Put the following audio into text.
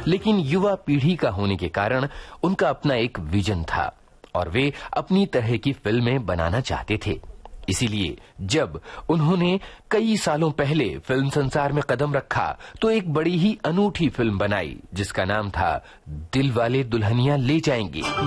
लेकिन युवा पीढ़ी का होने के कारण उनका अपना एक विजन था और वे अपनी तरह की फिल्में बनाना चाहते थे। इसीलिए जब उन्होंने कई सालों पहले फिल्म संसार में कदम रखा तो एक बड़ी ही अनूठी फिल्म बनाई जिसका नाम था दिलवाले दुल्हनिया ले जाएंगे।